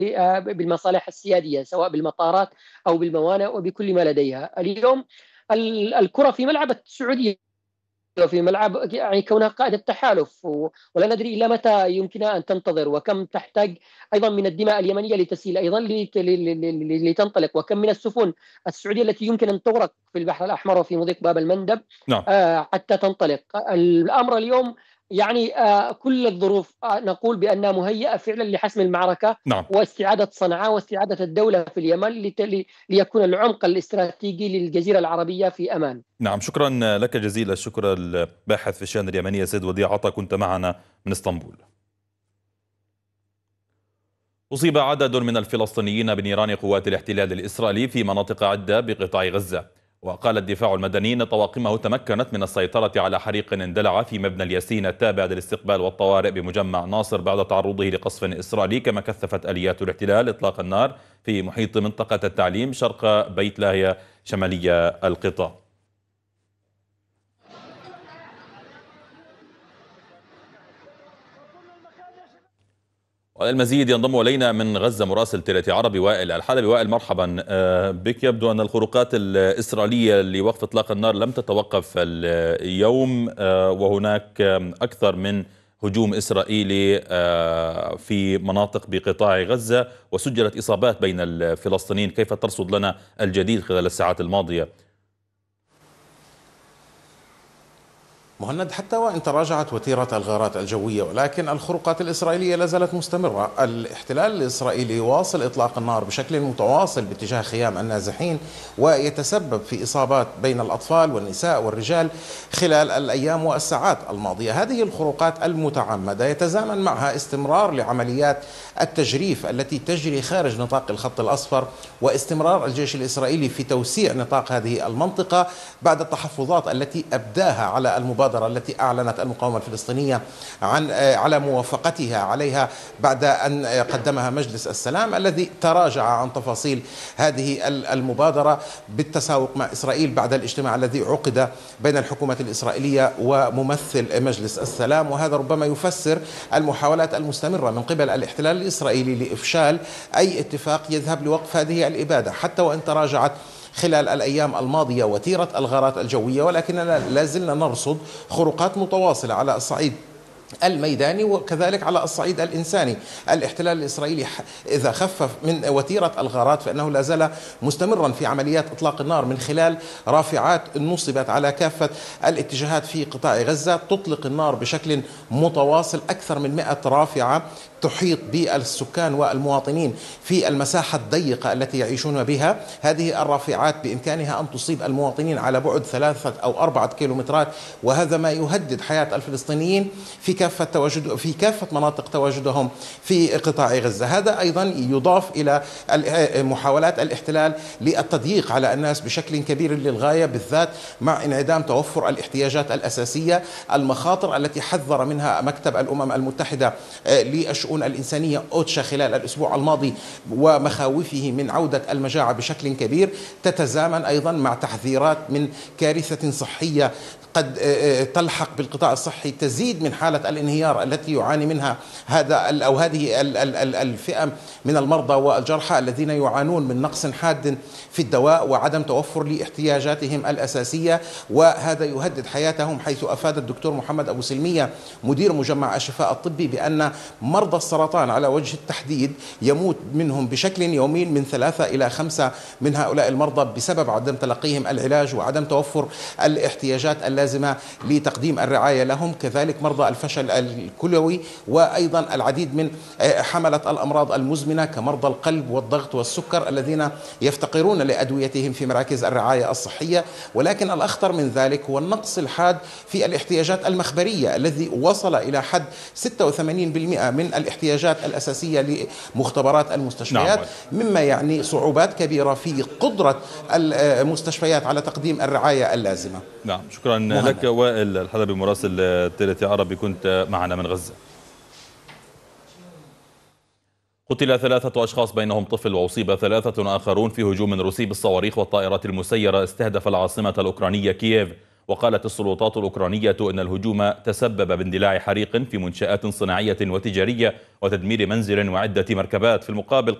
بالمصالح السيادية، سواء بالمطارات أو بالموانئ وبكل ما لديها اليوم. الكرة في ملعب السعودية في ملعب، يعني كونها قائد التحالف، ولا ندري إلى متى يمكنها أن تنتظر، وكم تحتاج أيضا من الدماء اليمنية لتسيل أيضا لتنطلق، وكم من السفن السعودية التي يمكن أن تغرق في البحر الأحمر وفي مضيق باب المندب نعم. حتى تنطلق. الأمر اليوم يعني كل الظروف نقول بأنها مهيئة فعلا لحسم المعركة نعم. واستعادة صنعاء واستعادة الدولة في اليمن ليكون العمق الاستراتيجي للجزيرة العربية في أمان. نعم، شكرا لك جزيل الشكر الباحث في الشأن اليمنية سيد وديع عطا، كنت معنا من اسطنبول. أصيب عدد من الفلسطينيين بنيران قوات الاحتلال الإسرائيلي في مناطق عدة بقطاع غزة. وقال الدفاع المدني أن طواقمه تمكنت من السيطرة على حريق اندلع في مبنى الياسين التابع للاستقبال والطوارئ بمجمع ناصر بعد تعرضه لقصف إسرائيلي، كما كثفت آليات الاحتلال إطلاق النار في محيط منطقة التعليم شرق بيت لاهيا شمالية القطاع. المزيد ينضم إلينا من غزة مراسل تيلة عربي وائل الحلبي. وائل، مرحبا بك. يبدو أن الخروقات الإسرائيلية لوقف إطلاق النار لم تتوقف اليوم، وهناك أكثر من هجوم إسرائيلي في مناطق بقطاع غزة، وسجلت إصابات بين الفلسطينيين. كيف ترصد لنا الجديد خلال الساعات الماضية؟ مهند، حتى وإن تراجعت وتيرة الغارات الجوية ولكن الخروقات الإسرائيلية لا زالت مستمرة. الاحتلال الإسرائيلي واصل إطلاق النار بشكل متواصل باتجاه خيام النازحين، ويتسبب في إصابات بين الأطفال والنساء والرجال خلال الأيام والساعات الماضية. هذه الخروقات المتعمدة يتزامن معها استمرار لعمليات التجريف التي تجري خارج نطاق الخط الأصفر، واستمرار الجيش الإسرائيلي في توسيع نطاق هذه المنطقة بعد التحفظات التي أبداها على المبادرة التي أعلنت المقاومة الفلسطينية على موافقتها عليها بعد أن قدمها مجلس السلام، الذي تراجع عن تفاصيل هذه المبادرة بالتساوق مع إسرائيل بعد الاجتماع الذي عقد بين الحكومة الإسرائيلية وممثل مجلس السلام. وهذا ربما يفسر المحاولات المستمرة من قبل الاحتلال الإسرائيلي لإفشال أي اتفاق يذهب لوقف هذه الإبادة، حتى وإن تراجعت خلال الأيام الماضية وتيرة الغارات الجوية، ولكننا لازلنا نرصد خروقات متواصلة على الصعيد الميداني وكذلك على الصعيد الإنساني. الاحتلال الإسرائيلي إذا خفف من وتيرة الغارات فإنه لا زال مستمرا في عمليات إطلاق النار من خلال رافعات نصبت على كافة الاتجاهات في قطاع غزة، تطلق النار بشكل متواصل. أكثر من 100 رافعة تحيط بالسكان والمواطنين في المساحة الضيقة التي يعيشون بها. هذه الرافعات بإمكانها أن تصيب المواطنين على بعد 3 أو 4 كيلومترات، وهذا ما يهدد حياة الفلسطينيين في كافة مناطق تواجدهم في قطاع غزة. هذا أيضا يضاف إلى محاولات الاحتلال للتضييق على الناس بشكل كبير للغاية، بالذات مع انعدام توفر الاحتياجات الأساسية. المخاطر التي حذر منها مكتب الأمم المتحدة للشؤون الإنسانية أوتشا خلال الأسبوع الماضي ومخاوفه من عودة المجاعة بشكل كبير تتزامن أيضا مع تحذيرات من كارثة صحية قد تلحق بالقطاع الصحي، تزيد من حالة الانهيار التي يعاني منها هذه الفئة من المرضى والجرحى الذين يعانون من نقص حاد في الدواء وعدم توفر لاحتياجاتهم الأساسية، وهذا يهدد حياتهم، حيث أفاد الدكتور محمد أبو سلمية مدير مجمع الشفاء الطبي بأن مرضى السرطان على وجه التحديد يموت منهم بشكل يومي من 3 إلى 5 من هؤلاء المرضى بسبب عدم تلقيهم العلاج وعدم توفر الاحتياجات اللازمة لتقديم الرعاية لهم. كذلك مرضى الفشل الكلوي، وأيضا العديد من حملة الأمراض المزمنة كمرضى القلب والضغط والسكر الذين يفتقرون لأدويتهم في مراكز الرعاية الصحية. ولكن الأخطر من ذلك هو النقص الحاد في الاحتياجات المخبرية الذي وصل إلى حد 86% من الاحتياجات الأساسية لمختبرات المستشفيات، مما يعني صعوبات كبيرة في قدرة المستشفيات على تقديم الرعاية اللازمة. نعم، شكرا لك وائل الحلبي مراسل تيلة عربي، كنت معنا من غزة. قتل 3 أشخاص بينهم طفل، وأصيب 3 آخرون في هجوم روسي بالصواريخ والطائرات المسيرة استهدف العاصمة الأوكرانية كييف وقالت السلطات الأوكرانية أن الهجوم تسبب باندلاع حريق في منشآت صناعية وتجارية وتدمير منزل وعدة مركبات. في المقابل